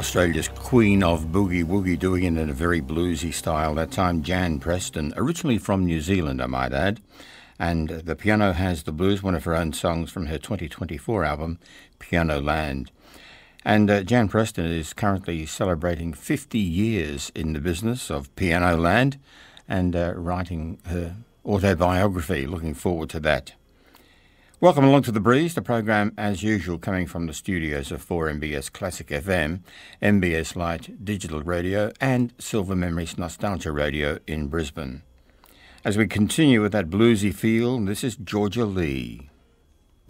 Australia's queen of boogie woogie, doing it in a very bluesy style. That time, Jan Preston, originally from New Zealand, I might add. And The Piano Has the Blues, one of her own songs from her 2024 album, Piano Land. And Jan Preston is currently celebrating 50 years in the business of Piano Land and writing her autobiography. Looking forward to that. Welcome along to The Breeze, the program as usual coming from the studios of 4MBS Classic FM, MBS Lite Digital Radio and Silver Memories Nostalgia Radio in Brisbane. As we continue with that bluesy feel, this is Georgia Lee.